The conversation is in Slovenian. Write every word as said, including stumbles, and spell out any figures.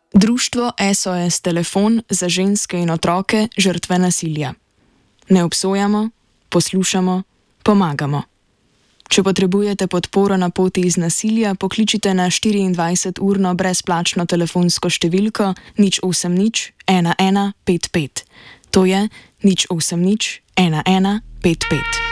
Društvo S O S Telefon za ženske in otroke žrtve nasilja. Ne obsojamo, poslušamo, pomagamo. Če potrebujete podporo na poti iz nasilja, pokličite na štiriindvajseturno brezplačno telefonsko številko nič osem nič ena ena pet pet. To je nič osem nič ena ena pet pet.